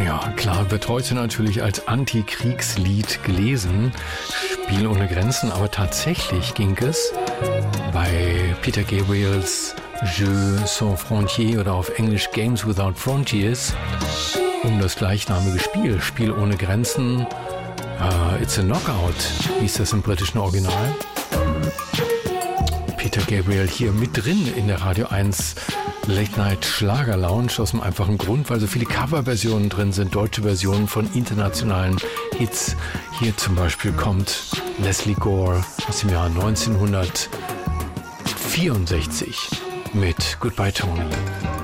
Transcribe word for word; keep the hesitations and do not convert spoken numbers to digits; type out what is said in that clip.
Ja, klar, wird heute natürlich als Antikriegslied gelesen, Spiel ohne Grenzen, aber tatsächlich ging es bei Peter Gabriels Jeux sans frontières oder auf Englisch Games Without Frontiers um das gleichnamige Spiel, Spiel ohne Grenzen. Uh, It's a Knockout, hieß das im britischen Original. Peter Gabriel hier mit drin in der Radio eins Late Night Schlager Lounge aus dem einfachen Grund, weil so viele Coverversionen drin sind, deutsche Versionen von internationalen Hits. Hier zum Beispiel kommt Leslie Gore aus dem Jahr neunzehnhundertvierundsechzig mit Goodbye Tony.